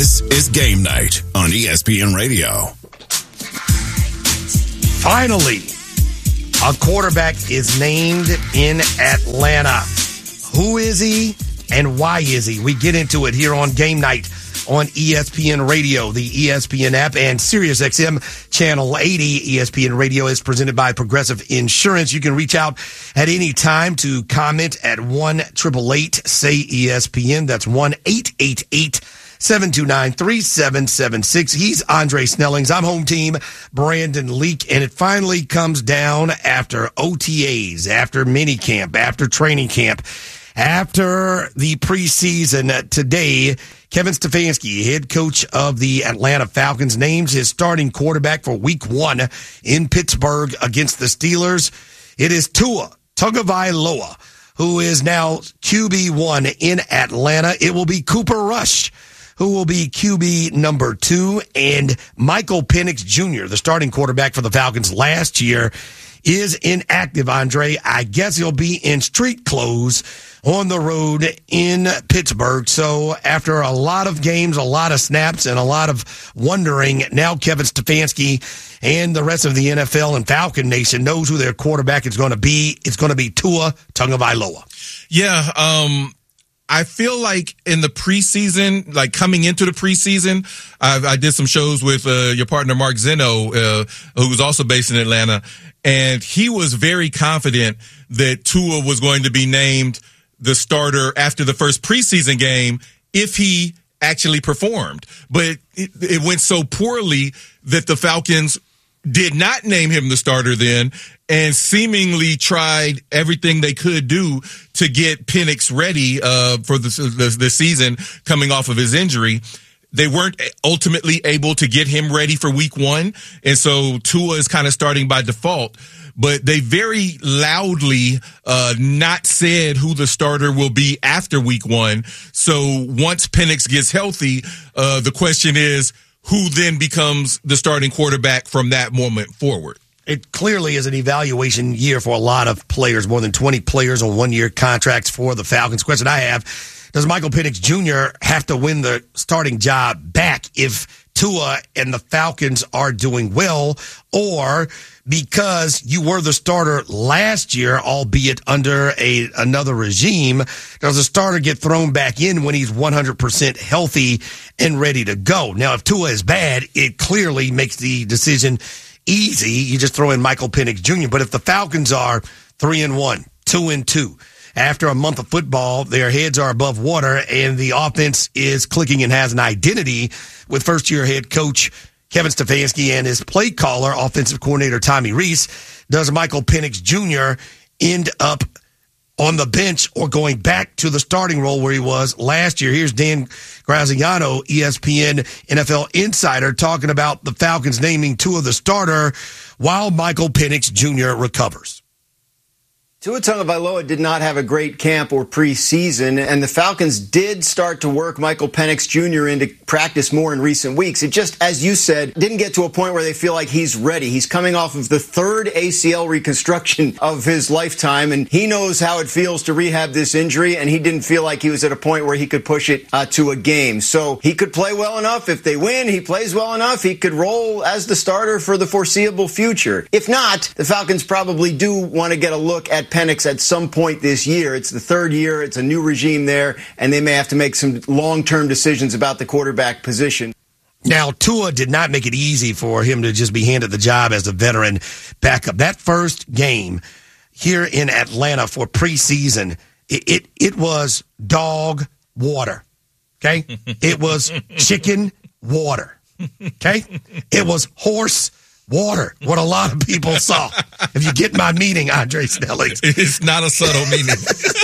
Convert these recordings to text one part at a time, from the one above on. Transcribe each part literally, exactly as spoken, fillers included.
This is Game Night on E S P N Radio. Finally, a quarterback is named in Atlanta. Who is he and why is he? We get into it here on Game Night on E S P N Radio, the E S P N app, and SiriusXM Channel eighty. E S P N Radio is presented by Progressive Insurance. You can reach out at any time to comment at one eight eight eight say E S P N. That's one eight eight eight seven two nine three seven seven six. He's Andre Snellings. I'm home team Brandon Leak, and it finally comes down after O T As, after minicamp, after training camp, after the preseason. Today, Kevin Stefanski, head coach of the Atlanta Falcons, names his starting quarterback for week one in Pittsburgh against the Steelers. It is Tua Tagovailoa, who is now Q B one in Atlanta. It will be Cooper Rush, who will be Q B number two, and Michael Penix Junior, the starting quarterback for the Falcons last year, is inactive, Andre. I guess he'll be in street clothes on the road in Pittsburgh. So after a lot of games, a lot of snaps, and a lot of wondering, now Kevin Stefanski and the rest of the N F L and Falcon Nation knows who their quarterback is going to be. It's going to be Tua Tagovailoa. Yeah, um... I feel like in the preseason, like coming into the preseason, I, I did some shows with uh, your partner, Mark Zeno, uh, who's also based in Atlanta, and he was very confident that Tua was going to be named the starter after the first preseason game if he actually performed. But it, it went so poorly that the Falcons did not name him the starter then, and seemingly tried everything they could do to get Penix ready uh, for the, the, the season coming off of his injury. They weren't ultimately able to get him ready for week one, and so Tua is kind of starting by default. But they very loudly uh not said who the starter will be after week one. So once Penix gets healthy, uh the question is, who then becomes the starting quarterback from that moment forward? It clearly is an evaluation year for a lot of players, more than twenty players on one-year contracts for the Falcons. Question I have, does Michael Penix Junior have to win the starting job back if Tua and the Falcons are doing well, or because you were the starter last year, albeit under a another regime, does the starter get thrown back in when he's one hundred percent healthy and ready to go? Now, if Tua is bad, it clearly makes the decision easy. You just throw in Michael Penix Junior But if the Falcons are three and one, two and two, after a month of football, their heads are above water, and the offense is clicking and has an identity with first-year head coach Kevin Stefanski and his play caller, offensive coordinator Tommy Rees, does Michael Penix Junior end up on the bench or going back to the starting role where he was last year? Here's Dan Graziano, E S P N N F L insider, talking about the Falcons naming Tua the starter while Michael Penix Junior recovers. Tua Tagovailoa did not have a great camp or preseason, and the Falcons did start to work Michael Penix Junior into practice more in recent weeks. It just, as you said, didn't get to a point where they feel like he's ready. He's coming off of the third A C L reconstruction of his lifetime, and he knows how it feels to rehab this injury, and he didn't feel like he was at a point where he could push it uh, to a game. So he could play well enough. If they win, he plays well enough, he could roll as the starter for the foreseeable future. If not, the Falcons probably do want to get a look at Penix at some point this year. It's the third year. It's a new regime there, and they may have to make some long-term decisions about the quarterback position. Now, Tua did not make it easy for him to just be handed the job as a veteran backup. That first game here in Atlanta for preseason, it it, it was dog water, okay? It was chicken water, okay? It was horse water, what a lot of people saw. If you get my meaning, Andre Snellings. It's not a subtle meaning.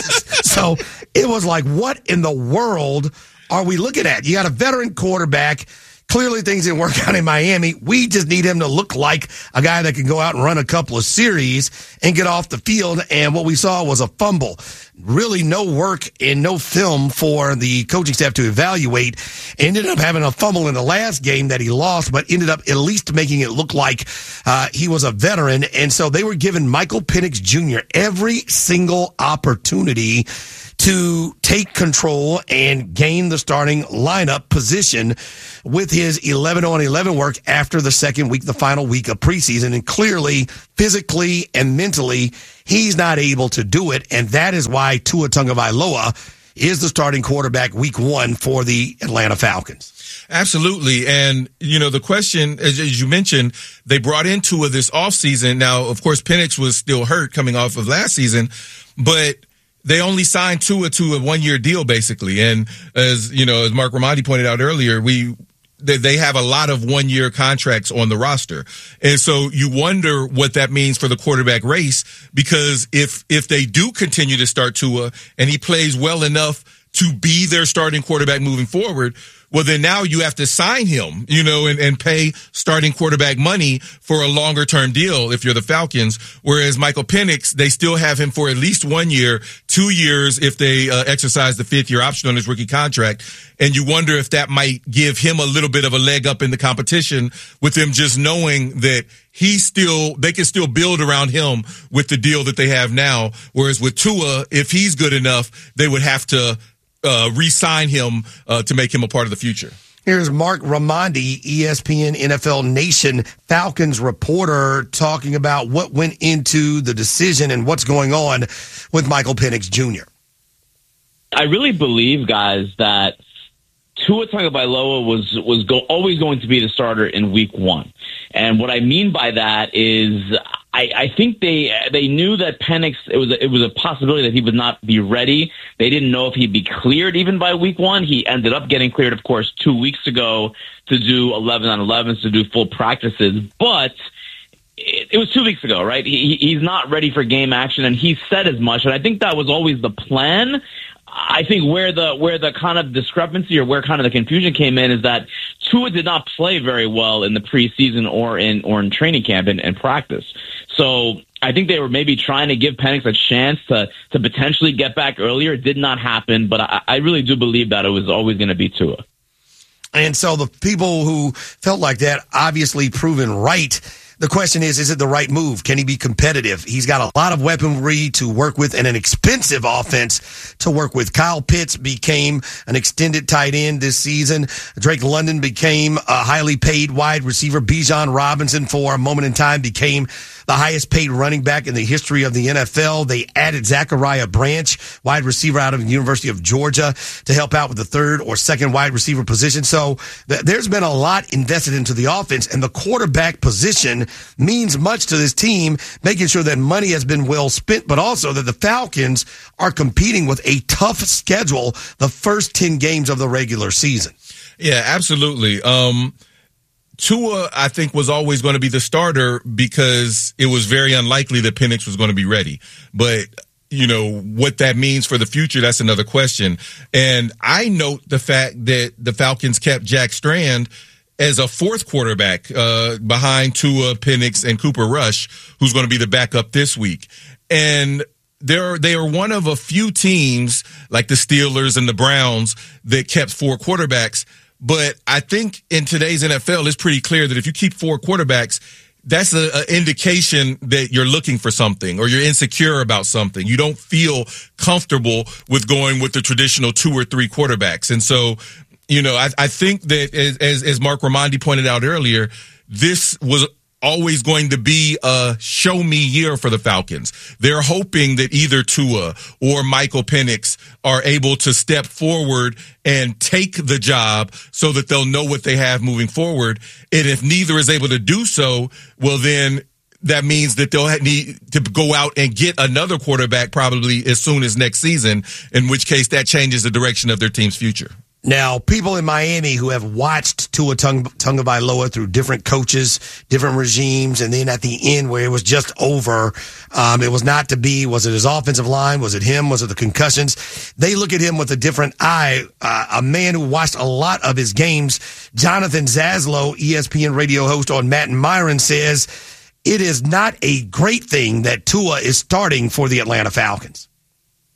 So it was like, what in the world are we looking at? You got a veteran quarterback. Clearly things didn't work out in Miami. We just need him to look like a guy that can go out and run a couple of series and get off the field. And what we saw was a fumble. Really no work and no film for the coaching staff to evaluate. Ended up having a fumble in the last game that he lost, but ended up at least making it look like uh, he was a veteran. And so they were giving Michael Penix Junior every single opportunity to take control and gain the starting lineup position with his eleven on eleven work after the second week, the final week of preseason. And clearly, physically and mentally, he's not able to do it. And that is why Tua Tagovailoa is the starting quarterback week one for the Atlanta Falcons. Absolutely. And, you know, the question, as, as you mentioned, they brought in Tua this offseason. Now, of course, Penix was still hurt coming off of last season, but they only signed Tua to a one-year deal, basically. And as, you know, as Mark Raimondi pointed out earlier, we they, they have a lot of one-year contracts on the roster. And so you wonder what that means for the quarterback race, because if if they do continue to start Tua and he plays well enough to be their starting quarterback moving forward, well, then now you have to sign him, you know, and, and pay starting quarterback money for a longer term deal if you're the Falcons. Whereas Michael Penix, they still have him for at least one year, two years if they uh, exercise the fifth year option on his rookie contract. And you wonder if that might give him a little bit of a leg up in the competition, with them just knowing that he's still, they can still build around him with the deal that they have now. Whereas with Tua, if he's good enough, they would have to Uh, re-sign him uh, to make him a part of the future. Here's Mark Raimondi, E S P N N F L Nation Falcons reporter, talking about what went into the decision and what's going on with Michael Penix Junior I really believe, guys, that Tua Tagovailoa was was go, always going to be the starter in week one. And what I mean by that is I, I think they they knew that Penix, it was a, it was a possibility that he would not be ready. They didn't know if he'd be cleared even by week one. He ended up getting cleared, of course, two weeks ago to do eleven on elevens, to do full practices. But it, it was two weeks ago, right? He, he's not ready for game action, and he said as much. And I think that was always the plan. I think where the where the kind of discrepancy or where kind of the confusion came in is that Tua did not play very well in the preseason or in or in training camp and, and practice. So I think they were maybe trying to give Penix a chance to to potentially get back earlier. It did not happen, but I, I really do believe that it was always going to be Tua. And so the people who felt like that obviously proven right. The question is, is it the right move? Can he be competitive? He's got a lot of weaponry to work with and an expensive offense to work with. Kyle Pitts became an extended tight end this season. Drake London became a highly paid wide receiver. Bijan Robinson, for a moment in time, became the highest paid running back in the history of the N F L. They added Zachariah Branch, wide receiver out of the University of Georgia, to help out with the third or second wide receiver position. So th- there's been a lot invested into the offense, and the quarterback position means much to this team, making sure that money has been well spent, but also that the Falcons are competing with a tough schedule the first ten games of the regular season. Yeah, absolutely. Um, Tua, I think, was always going to be the starter because it was very unlikely that Penix was going to be ready. But, you know, what that means for the future, that's another question. And I note the fact that the Falcons kept Jack Strand as a fourth quarterback uh, behind Tua, Penix, and Cooper Rush, who's going to be the backup this week. And they're, they are one of a few teams, like the Steelers and the Browns, that kept four quarterbacks. But I think in today's N F L, it's pretty clear that if you keep four quarterbacks, that's an indication that you're looking for something or you're insecure about something. You don't feel comfortable with going with the traditional two or three quarterbacks. And so, you know, I, I think that as, as Mark Raimondi pointed out earlier, this was always going to be a show me year for the Falcons. They're hoping that either Tua or Michael Penix are able to step forward and take the job so that they'll know what they have moving forward. And if neither is able to do so, well, then that means that they'll need to go out and get another quarterback probably as soon as next season, in which case that changes the direction of their team's future. Now, people in Miami who have watched Tua Tagovailoa through different coaches, different regimes, and then at the end where it was just over, um, it was not to be. Was it his offensive line? Was it him? Was it the concussions? They look at him with a different eye. Uh, a man who watched a lot of his games, Jonathan Zaslow, E S P N radio host on Matt and Myron, says it is not a great thing that Tua is starting for the Atlanta Falcons.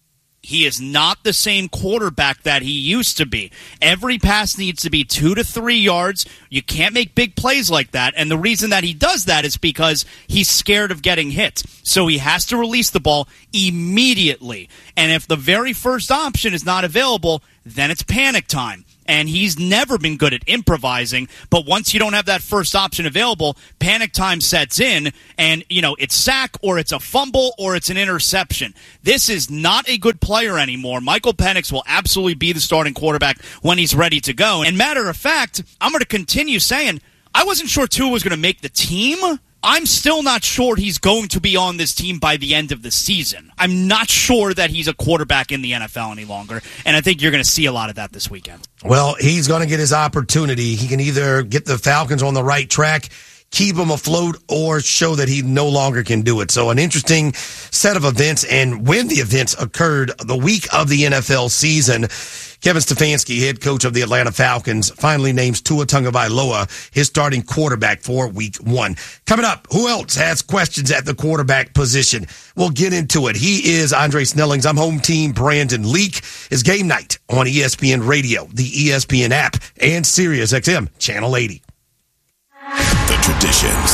He is not the same quarterback that he used to be. Every pass needs to be two to three yards. You can't make big plays like that. And the reason that he does that is because he's scared of getting hit. So he has to release the ball immediately. And if the very first option is not available, then it's panic time. And he's never been good at improvising, but once you don't have that first option available, panic time sets in, and, you know, it's sack, or it's a fumble, or it's an interception. This is not a good player anymore. Michael Penix will absolutely be the starting quarterback when he's ready to go. And matter of fact, I'm going to continue saying, I wasn't sure Tua was going to make the team. I'm still not sure he's going to be on this team by the end of the season. I'm not sure that he's a quarterback in the N F L any longer, and I think you're going to see a lot of that this weekend. Well, he's going to get his opportunity. He can either get the Falcons on the right track, keep them afloat, or show that he no longer can do it. So an interesting set of events, and when the events occurred the week of the N F L season, Kevin Stefanski, head coach of the Atlanta Falcons, finally names Tua Tagovailoa his starting quarterback for week one. Coming up, who else has questions at the quarterback position? We'll get into it. He is Andre Snellings. I'm home team Brandon Leak. It's Game Night on E S P N Radio, the E S P N app, and Sirius X M Channel eighty. The traditions,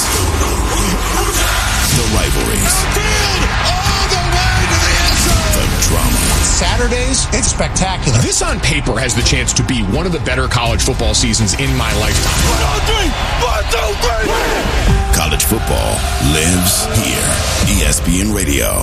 the rivalries, all the way to the end zone. The drama. Saturdays, it's spectacular. This on paper has the chance to be one of the better college football seasons in my lifetime. One, two, three. One, two, three. College football lives here. E S P N Radio.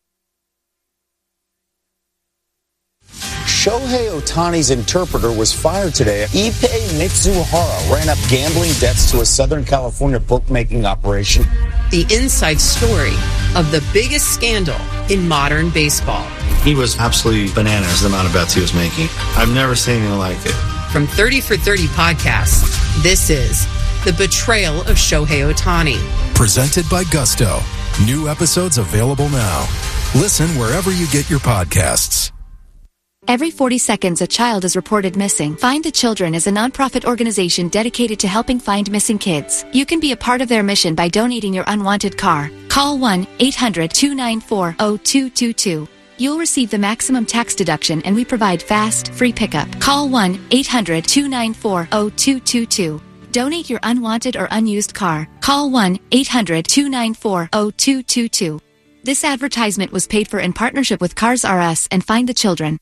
Shohei Ohtani's interpreter was fired today. Ippei Mitsuhara ran up gambling debts to a Southern California bookmaking operation. The inside story of the biggest scandal in modern baseball. He was absolutely bananas, the amount of bets he was making. I've never seen anything like it. From thirty for thirty podcasts, this is The Betrayal of Shohei Ohtani. Presented by Gusto. New episodes available now. Listen wherever you get your podcasts. Every forty seconds, a child is reported missing. Find the Children is a nonprofit organization dedicated to helping find missing kids. You can be a part of their mission by donating your unwanted car. Call one eight hundred two nine four zero two two two. You'll receive the maximum tax deduction, and we provide fast, free pickup. Call one eight hundred two nine four zero two two two. Donate your unwanted or unused car. Call one eight hundred two nine four zero two two two. This advertisement was paid for in partnership with Cars R Us and Find the Children.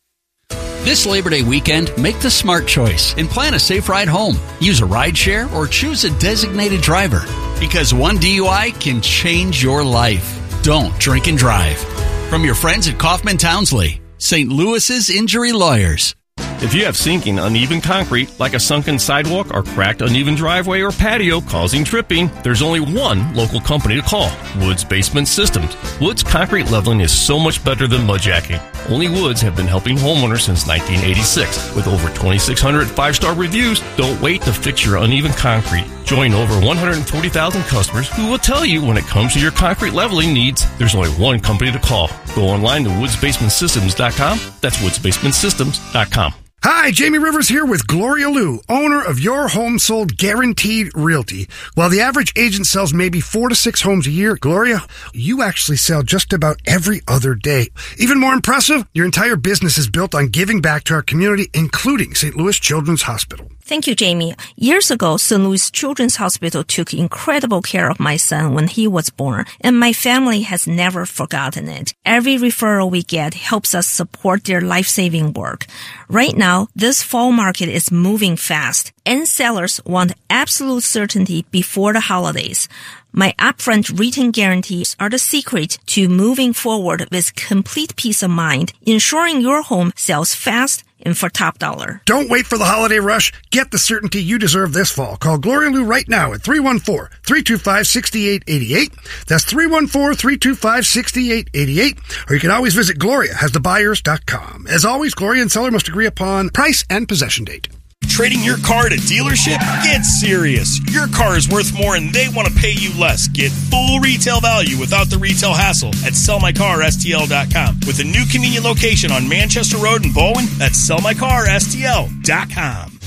This Labor Day weekend, make the smart choice and plan a safe ride home. Use a rideshare or choose a designated driver, because one D U I can change your life. Don't drink and drive. From your friends at Kaufman Townsley, Saint Louis's injury lawyers. If you have sinking, uneven concrete, like a sunken sidewalk or cracked, uneven driveway or patio causing tripping, there's only one local company to call, Woods Basement Systems. Woods concrete leveling is so much better than mudjacking. Only Woods have been helping homeowners since nineteen eighty-six. With over twenty-six hundred five-star reviews, don't wait to fix your uneven concrete. Join over one hundred forty thousand customers who will tell you when it comes to your concrete leveling needs, there's only one company to call. Go online to woods basement systems dot com. That's woods basement systems dot com. Hi, Jamie Rivers here with Gloria Liu, owner of Your Home Sold Guaranteed Realty. While the average agent sells maybe four to six homes a year, Gloria, you actually sell just about every other day. Even more impressive, your entire business is built on giving back to our community, including Saint Louis Children's Hospital. Thank you, Jamie. Years ago, Saint Louis Children's Hospital took incredible care of my son when he was born, and my family has never forgotten it. Every referral we get helps us support their life-saving work. Right now, this fall market is moving fast, and sellers want absolute certainty before the holidays. My upfront written guarantees are the secret to moving forward with complete peace of mind, ensuring your home sells fast and for top dollar. Don't wait for the holiday rush. Get the certainty you deserve this fall. Call Gloria Liu right now at three one four, three two five, six eight eight eight. That's three one four, three two five, six eight eight eight. Or you can always visit gloria has the buyers dot com. As always, Gloria and seller must agree upon price and possession date. Trading your car at a dealership? Get serious. Your car is worth more and they want to pay you less. Get full retail value without the retail hassle at sell my car S T L dot com. With a new convenient location on Manchester Road in Bowen, that's sell my car S T L dot com.